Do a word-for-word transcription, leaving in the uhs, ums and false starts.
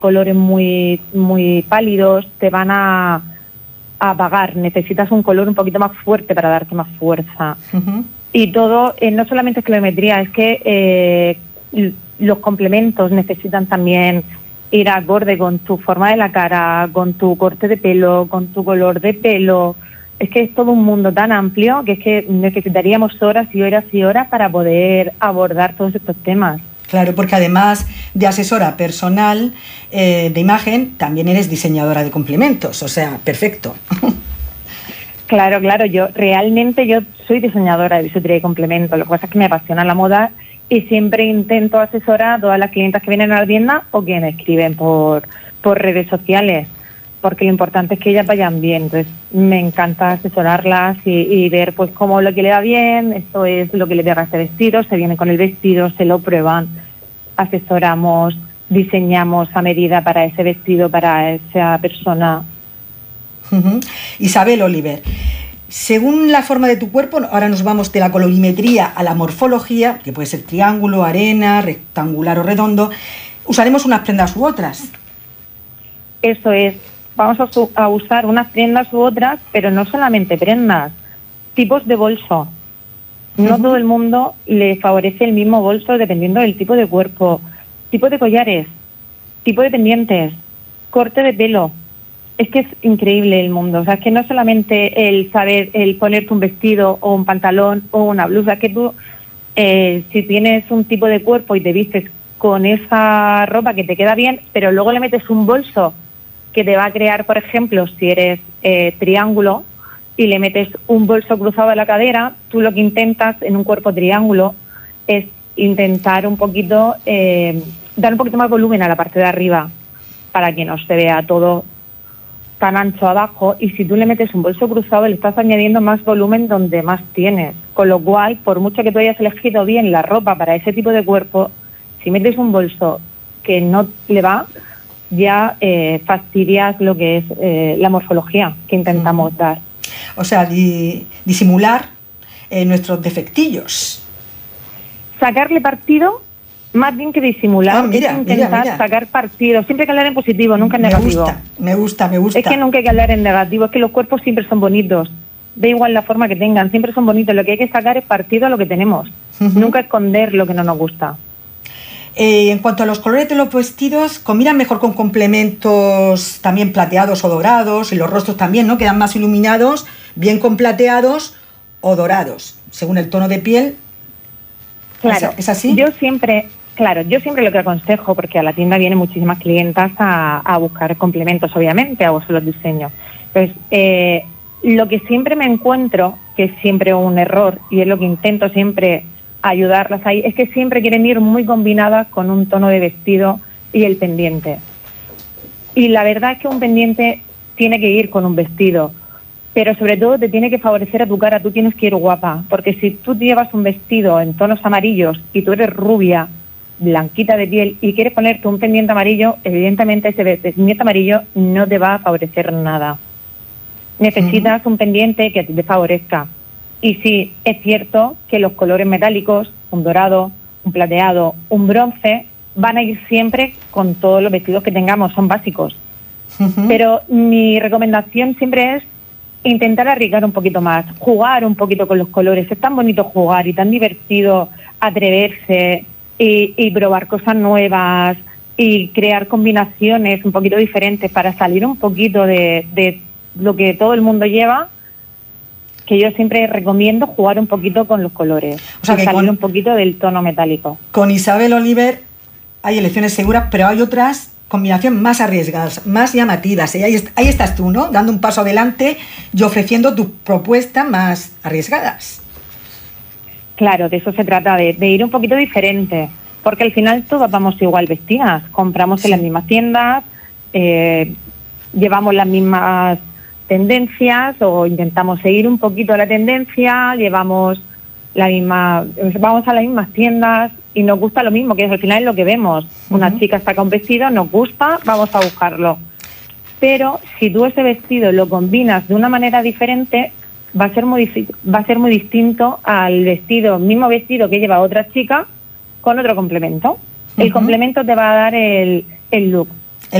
colores muy, muy pálidos te van a, a apagar. Necesitas un color un poquito más fuerte para darte más fuerza. Uh-huh. Y todo, eh, no solamente es colorimetría, es que eh, los complementos necesitan también ir acorde con tu forma de la cara, con tu corte de pelo, con tu color de pelo. Es que es todo un mundo tan amplio que es que necesitaríamos horas y horas y horas para poder abordar todos estos temas. Claro, porque además de asesora personal eh, de imagen, también eres diseñadora de complementos, o sea, perfecto. Claro, claro, yo realmente yo soy diseñadora de bisutería y complementos, lo que pasa es que me apasiona la moda y siempre intento asesorar a todas las clientas que vienen a la tienda o que me escriben por, por redes sociales, porque lo importante es que ellas vayan bien. Entonces me encanta asesorarlas y, y ver pues cómo lo que le va bien, esto es lo que le pega a este vestido, se viene con el vestido, se lo prueban, asesoramos, diseñamos a medida para ese vestido, para esa persona. Uh-huh. Isabel Oliver, según la forma de tu cuerpo, ahora nos vamos de la colorimetría a la morfología, que puede ser triángulo, arena, rectangular o redondo, usaremos unas prendas u otras. Eso es. Vamos a, su- a usar unas prendas u otras, pero no solamente prendas, tipos de bolso. No uh-huh. todo el mundo le favorece el mismo bolso dependiendo del tipo de cuerpo, tipo de collares, tipo de pendientes, corte de pelo. Es que es increíble el mundo. O sea, es que no solamente el saber, el ponerte un vestido o un pantalón o una blusa, que tú, eh, si tienes un tipo de cuerpo y te vistes con esa ropa que te queda bien, pero luego le metes un bolso que te va a crear, por ejemplo, si eres eh, triángulo y le metes un bolso cruzado a la cadera, tú lo que intentas en un cuerpo triángulo es intentar un poquito, eh, dar un poquito más volumen a la parte de arriba para que no se vea todo tan ancho abajo, y si tú le metes un bolso cruzado le estás añadiendo más volumen donde más tienes, con lo cual, por mucho que tú hayas elegido bien la ropa para ese tipo de cuerpo, si metes un bolso que no le va, ya eh, fastidias lo que es eh, la morfología que intentamos uh-huh. dar. O sea, di- disimular eh, nuestros defectillos. Sacarle partido, más bien que disimular, ah, mira, es intentar mira, mira. sacar partido. Siempre hay que hablar en positivo, nunca en me negativo. Gusta, me gusta, me gusta. Es que nunca hay que hablar en negativo, es que los cuerpos siempre son bonitos. Da igual la forma que tengan, siempre son bonitos. Lo que hay que sacar es partido a lo que tenemos. Uh-huh. Nunca esconder lo que no nos gusta. Eh, en cuanto a los colores de los vestidos, combinan mejor con complementos también plateados o dorados, y los rostros también, ¿no? Quedan más iluminados, bien con plateados o dorados, según el tono de piel. Claro, ¿Es, es así? Yo siempre, claro, yo siempre lo que aconsejo, porque a la tienda vienen muchísimas clientas a, a buscar complementos, obviamente, hago solo diseño. Entonces, eh, lo que siempre me encuentro, que es siempre un error, y es lo que intento siempre ayudarlas ahí, es que siempre quieren ir muy combinadas con un tono de vestido y el pendiente. Y la verdad es que un pendiente tiene que ir con un vestido, pero sobre todo te tiene que favorecer a tu cara, tú tienes que ir guapa, porque si tú llevas un vestido en tonos amarillos y tú eres rubia, blanquita de piel y quieres ponerte un pendiente amarillo, evidentemente ese pendiente amarillo no te va a favorecer nada. Necesitas uh-huh. un pendiente que te favorezca. Y sí, es cierto que los colores metálicos, un dorado, un plateado, un bronce, van a ir siempre con todos los vestidos que tengamos, son básicos. Uh-huh. Pero mi recomendación siempre es intentar arriesgar un poquito más, jugar un poquito con los colores. Es tan bonito jugar y tan divertido atreverse y, y probar cosas nuevas y crear combinaciones un poquito diferentes para salir un poquito de, de lo que todo el mundo lleva, que yo siempre recomiendo jugar un poquito con los colores, o sea, y que salir con, un poquito del tono metálico. Con Isabel Oliver hay elecciones seguras, pero hay otras combinaciones más arriesgadas, más llamativas. Y ahí, ahí estás tú, ¿no? Dando un paso adelante y ofreciendo tus propuestas más arriesgadas. Claro, de eso se trata, de, de ir un poquito diferente, porque al final todas vamos igual vestidas, compramos sí. en las mismas tiendas, eh, llevamos las mismas tendencias o intentamos seguir un poquito la tendencia, llevamos la misma, vamos a las mismas tiendas y nos gusta lo mismo, que es al final es lo que vemos. Uh-huh. Una chica saca un vestido, nos gusta, vamos a buscarlo. Pero si tú ese vestido lo combinas de una manera diferente, va a ser muy va a ser muy distinto al vestido, mismo vestido que lleva otra chica con otro complemento. Uh-huh. El complemento te va a dar el, el look.